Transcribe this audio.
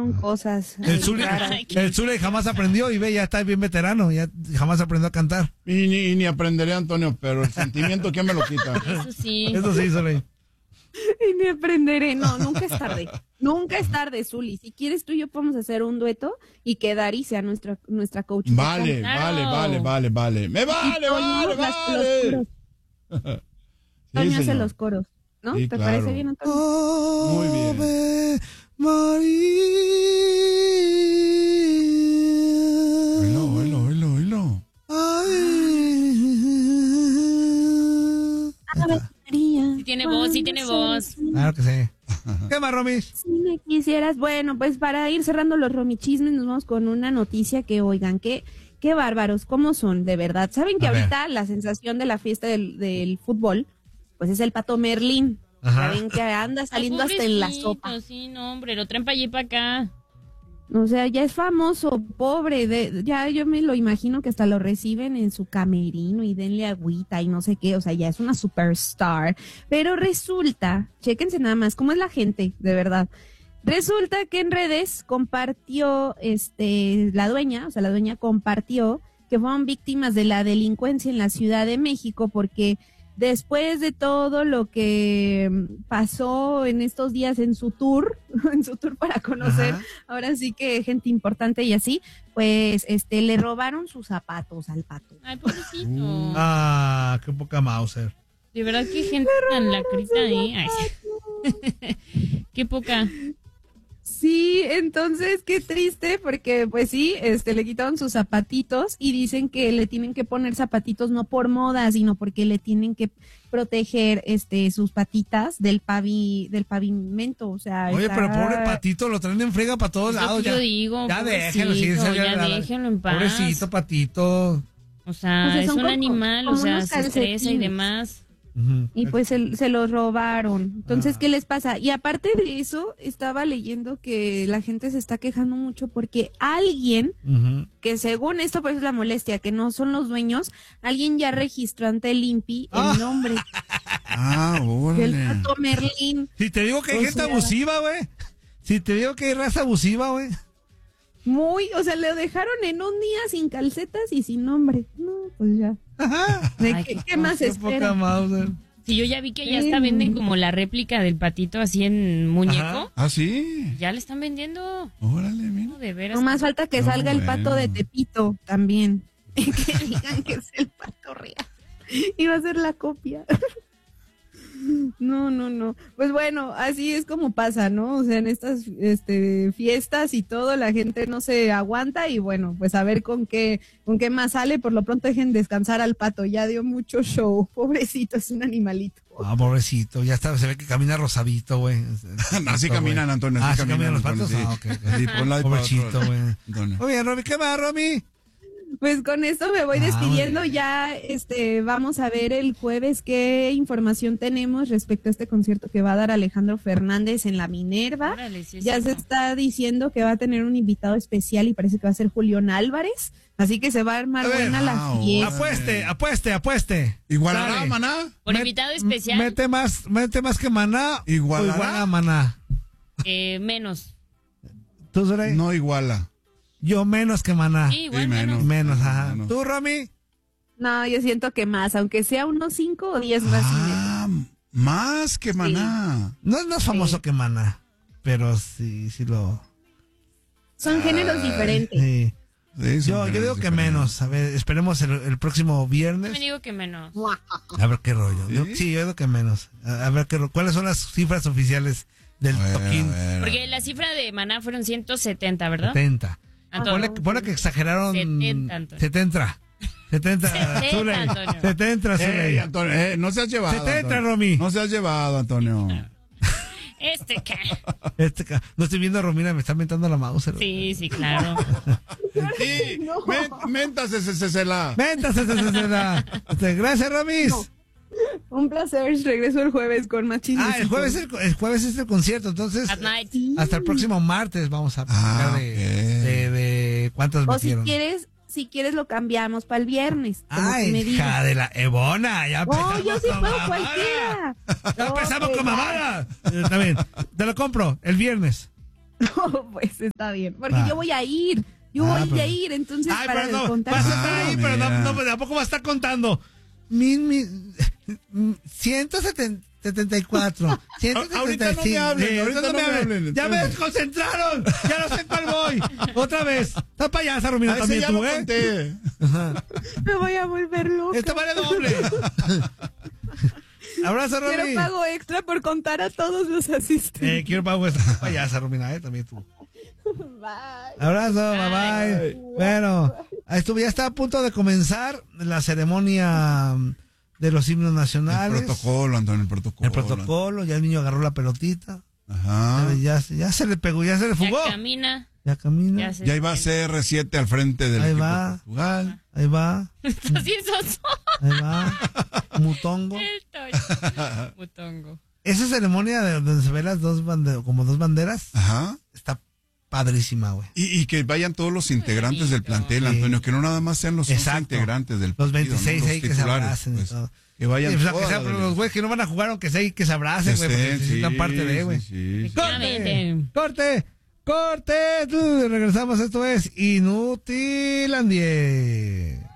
pasaron cosas. El Zule jamás aprendió y ve, ya está bien veterano, ya jamás aprendió a cantar. Y ni aprenderé, Antonio, pero el sentimiento, ¿quién me lo quita? Eso sí. Eso sí, Zule. Y ni aprenderé. No, nunca es tarde. Nunca es tarde, Zuli. Si quieres tú y yo podemos hacer un dueto y que Dari sea nuestra coach. Vale. Me vale. Antonio hace los coros, ¿no? Sí, ¿Te claro. parece bien, Antonio? Muy bien. María. Oílo. Ave María. Sí tiene voz. Claro que sí. ¿Qué más, Romis? Si me quisieras, bueno, pues para ir cerrando los romichismes, nos vamos con una noticia que, oigan, qué bárbaros, cómo son, de verdad. ¿Saben que ahorita la sensación de la fiesta del fútbol, pues es el Pato Merlín? Ajá. Saben que anda saliendo hasta en la sopa. Sí, no, hombre, lo traen para allí y para acá. O sea, ya es famoso, pobre, ya yo me lo imagino que hasta lo reciben en su camerino y denle agüita y no sé qué, o sea, ya es una superstar. Pero resulta, chéquense nada más cómo es la gente, de verdad. Resulta que en redes compartió, la dueña compartió que fueron víctimas de la delincuencia en la Ciudad de México porque después de todo lo que pasó en estos días en su tour para conocer, ahora sí que gente importante y así, pues le robaron sus zapatos al Pato. Ay, pobrecito. Qué poca Mauser. De verdad que gente tan lacrita ahí. Ay. Qué poca. Sí, entonces qué triste porque pues sí, le quitaron sus zapatitos y dicen que le tienen que poner zapatitos no por moda, sino porque le tienen que proteger sus patitas del pavimento, o sea, oye, pero pobre Patito, lo traen en frega para todos lados. Yo digo, ya déjenlo, déjenlo en paz. Pobrecito Patito. O sea, es un animal, o sea, se estresa y demás. Y pues se los robaron. Entonces, ¿qué les pasa? Y aparte de eso, estaba leyendo que la gente se está quejando mucho porque alguien, que según esto, por eso es la molestia, que no son los dueños, alguien ya registró ante el INPI el nombre. Órale. El Pato Merlín. Si te digo que hay gente abusiva, güey. Si te digo que hay raza abusiva, güey. O sea, le dejaron en un día sin calcetas y sin nombre. No, pues ya. ¿Qué más espera? Sí, yo ya vi que ya hasta venden como la réplica del patito así en muñeco. ¿Ah, sí? Ya le están vendiendo. Órale, mira. No, de veras. No más falta que salga el Pato de Tepito también. Que digan que es el Pato real. Y va a ser la copia. No. Pues bueno, así es como pasa, ¿no? O sea, en estas fiestas y todo, la gente no se aguanta y bueno, pues a ver con qué más sale. Por lo pronto dejen descansar al Pato, ya dio mucho show. Pobrecito, es un animalito. Pobrecito, ya está, se ve que camina rosadito, güey. Así caminan, Antonio. Así caminan los patos. Sí. Sí, pobrecito, güey. Oye, Romy, ¿qué más, Romy? Pues con esto me voy despidiendo. Ya vamos a ver el jueves qué información tenemos respecto a este concierto que va a dar Alejandro Fernández en la Minerva. Órale, sí, ya se está diciendo que va a tener un invitado especial y parece que va a ser Julián Álvarez. Así que se va a armar buena la fiesta. Apueste. ¿Igualará Maná? Por invitado especial. Mete más que Maná. ¿Igualará? Maná. Menos. ¿Tú, Zoray? No iguala. Yo menos que Maná. Sí, igual menos, ajá. ¿Tú, Romy? No, yo siento que más, aunque sea unos 5 o 10 más. Más que Maná. No es más famoso que Maná, pero sí lo... Son géneros diferentes. Sí. Yo digo que menos. A ver, esperemos el próximo viernes. Yo me digo que menos. A ver qué rollo. ¿Sí? Yo digo que menos. A ver ¿cuáles son las cifras oficiales del toquín? Porque la cifra de Maná fueron 170, ¿verdad? 70. Ponle que exageraron. 70. 70, Antonio. Antonio, no seas llevado. 70, Romy. No seas llevado, Antonio. No estoy viendo a Romina, me está mentando la mouse. Sí, claro. Sí, méntasela. Gracias, Romis. No. Un placer, regreso el jueves con más chismes. El jueves es el concierto, entonces hasta el próximo martes vamos a platicar de cuántas metieron. Si quieres lo cambiamos para el viernes. Hija de la Ebona, ya empezamos. Yo sí puedo cualquiera. Ya empezamos con mamada. Está bien, te lo compro el viernes. No, pues está bien, porque yo voy a ir. Yo voy a ir, entonces para contar. Vas a estar ahí, pero tampoco va a estar contando. 174. 175. Ahorita no me hablen. Ya me desconcentraron. Ya no sé cuál voy. Otra vez. Está payasa, Romina, también tú, Me voy a volver loca. Esto vale doble. Abrazo, Romy. Quiero pago extra por contar a todos los asistentes. Quiero pago extra. Payasa, Romina, también tú. Bye. Abrazo, bye. Bueno, ya está a punto de comenzar la ceremonia de los himnos nacionales. El protocolo, Antonio, el protocolo, ya el niño agarró la pelotita. Ajá. Ya se le pegó, ya se le fugó. Ya camina. Ya iba CR7 al frente del equipo de Portugal. Ahí va. Está bien soso. Ahí va. Mutongo. Mutongo. Esa ceremonia de donde se ven las dos banderas. Ajá. Está padrísima, güey. Y que vayan todos los integrantes del plantel, Antonio, que no nada más sean los integrantes del partido. Los 26 ¿no? ahí que se abracen y todo. Que vayan los güeyes que no van a jugar, aunque sea, que se abracen, güey, porque necesitan parte de, güey. ¡Corte! Regresamos, esto es Inutilandia.